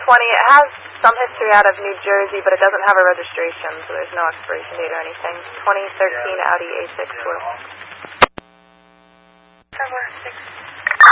It has some history out of New Jersey, but it doesn't have a registration, so there's no expiration date or anything. 2013 Audi A6 Blue.